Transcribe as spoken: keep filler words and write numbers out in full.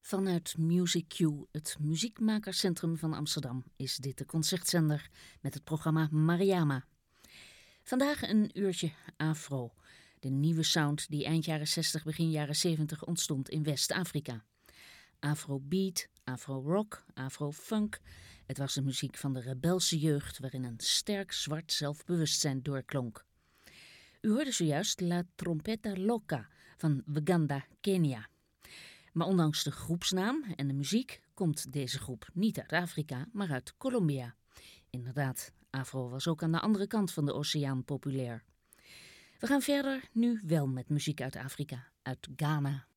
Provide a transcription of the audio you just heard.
Vanuit Music Q, het muziekmakerscentrum van Amsterdam, is dit de concertzender met het programma Mariama. Vandaag een uurtje Afro, de nieuwe sound die eind jaren zestig, begin jaren zeventig ontstond in West-Afrika. Afrobeat, afro-rock, afro-funk. Het was de muziek van de rebelse jeugd waarin een sterk zwart zelfbewustzijn doorklonk. U hoorde zojuist La Trompeta Loca van Waganda, Kenia. Maar ondanks de groepsnaam en de muziek komt deze groep niet uit Afrika, maar uit Colombia. Inderdaad, afro was ook aan de andere kant van de oceaan populair. We gaan verder nu wel met muziek uit Afrika, uit Ghana.